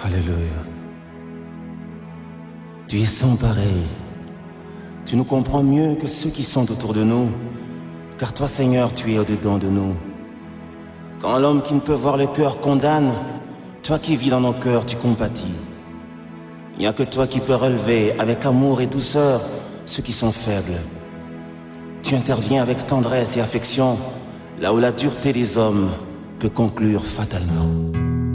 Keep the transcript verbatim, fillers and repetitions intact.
Alléluia. Tu es sans pareil. Tu nous comprends mieux que ceux qui sont autour de nous, car toi, Seigneur, tu es au-dedans de nous. Quand l'homme qui ne peut voir le cœur condamne, toi qui vis dans nos cœurs, tu compatis. Il n'y a que toi qui peux relever avec amour et douceur ceux qui sont faibles. Tu interviens avec tendresse et affection, là où la dureté des hommes peut conclure fatalement.